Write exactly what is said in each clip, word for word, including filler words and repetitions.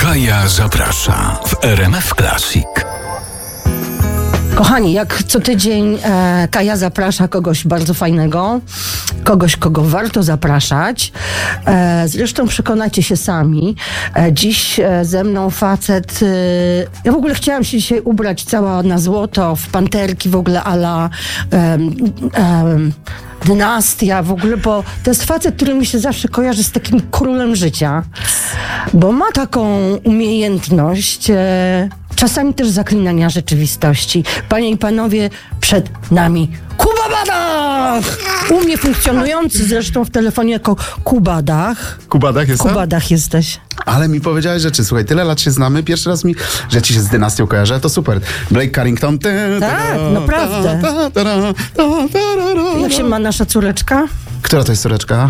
Kaja zaprasza w R M F Classic. Kochani, jak co tydzień e, Kaja zaprasza kogoś bardzo fajnego, kogoś, kogo warto zapraszać. E, zresztą przekonacie się sami. E, dziś e, ze mną facet... E, ja w ogóle chciałam się dzisiaj ubrać cała na złoto, w panterki w ogóle a la... E, e, Dynastia w ogóle, bo to jest facet, który mi się zawsze kojarzy z takim królem życia, bo ma taką umiejętność e, czasami też zaklinania rzeczywistości. Panie i panowie, przed nami Kuba Badach! U mnie funkcjonujący zresztą w telefonie jako Kubadach. Kubadach jestem? Kubadach jesteś. Ale mi powiedziałeś rzeczy, słuchaj, tyle lat się znamy, pierwszy raz mi, że ci się z dynastią kojarzę, to super. Blake Carrington. Tak, naprawdę. Jak się ma nasza córeczka? Która to jest córeczka?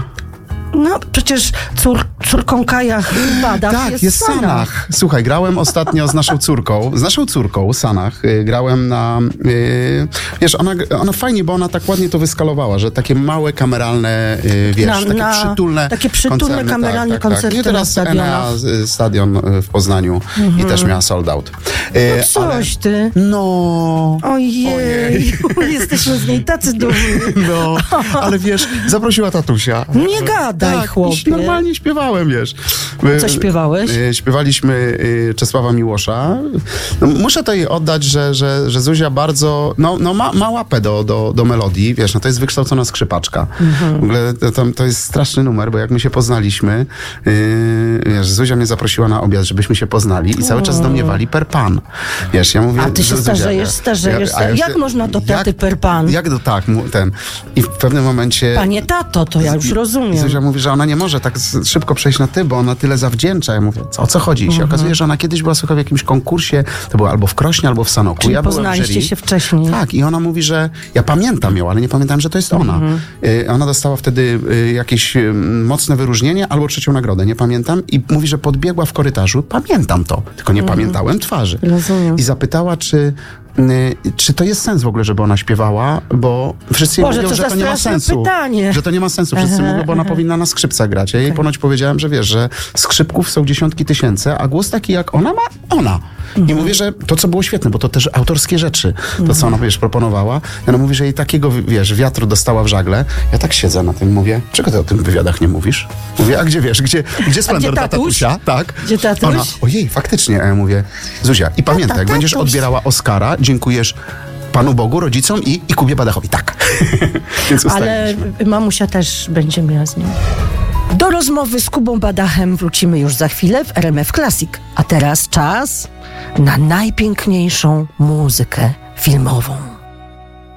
No przecież cór, córką Kaja Badach tak, jest, jest Sanach. Sanach. Słuchaj, grałem ostatnio z naszą córką, z naszą córką Sanach, y, grałem na, y, wiesz, ona, ona fajnie, bo ona tak ładnie to wyskalowała, że takie małe kameralne, y, wiesz, Na- takie na- przytulne takie przytulne koncerny, kameralne tak, tak, koncerty tak. I teraz na stadionach. Enea y, stadion y, w Poznaniu i też miała sold out. Y, No coś ty. No... Ojej, Ojej. Jesteśmy z niej tacy dumni. No, ale wiesz, zaprosiła tatusia. Nie gadaj, tak, chłopie. i normalnie śpiewałem, wiesz. Co śpiewałeś? Y, Śpiewaliśmy y, Czesława Miłosza. No, muszę to jej oddać, że, że, że Zuzia bardzo, no, no ma, ma łapę do, do, do melodii, wiesz, no to jest wykształcona skrzypaczka. Mhm. W ogóle to, to, to jest straszny numer, bo jak my się poznaliśmy, y, wiesz, Zuzia mnie zaprosiła na obiad, żebyśmy się poznali i cały czas do mnie wali per pan. Wiesz, ja mówię... A ty się Zuzia, starzejesz, starzejesz. ja- a ja Jak się- można do taty jak- per pan? Jak do tak, mu- ten. I w pewnym momencie... Panie tato, to ja już I rozumiem. Zuzia mówi, że ona nie może tak z- szybko przejść na ty, bo ona tyle zawdzięcza. Ja mówię, co, o co chodzi? I Mhm. się okazuje, że ona kiedyś była, słuchaj, w jakimś konkursie, to było albo w Krośnie, albo w Sanoku. Czyli ja byłem w poznaliście jury. się wcześniej. Tak, i ona mówi, że ja pamiętam ją, ale nie pamiętam, że to jest ona. Mhm. Y, ona dostała wtedy y, jakieś y, mocne wyróżnienie albo trzecią nagrodę, nie pamiętam. I mówi, że podbiegła w korytarzu. Pamiętam to, tylko nie pamiętałem twarzy. Rozumiem. I zapytała, czy... y, Czy to jest sens w ogóle, żeby ona śpiewała? Bo wszyscy jej Boże, mówią, co że za to nie ma straszne sensu. pytanie. Że to nie ma sensu. Wszyscy Aha, mówią, bo ona aha. powinna na skrzypcach grać. Ja jej ponoć powiedziałem, że wiesz, że skrzypków są dziesiątki tysięcy, a głos taki jak ona ma, ona. I mówię, że to, co było świetne, bo to też autorskie rzeczy, to, co ona, wiesz, proponowała. I ona mówi, że jej takiego, wiesz, wiatru dostała w żagle. Ja tak siedzę na tym, mówię, czego ty o tym w wywiadach nie mówisz? Mówię, a gdzie, wiesz, gdzie, gdzie splendor dla tatuś? tatusia? Tak. Gdzie tatuś? Ona, ojej, faktycznie. A ja mówię, Zuzia, i pamiętaj, jak tatuś. będziesz odbierała Oscara, dziękujesz Panu Bogu, rodzicom i, i Kubie Badachowi. Tak. Więc Ale ustaliliśmy. mamusia też będzie miała z nim. Do rozmowy z Kubą Badachem wrócimy już za chwilę w R M F Classic. A teraz czas na najpiękniejszą muzykę filmową.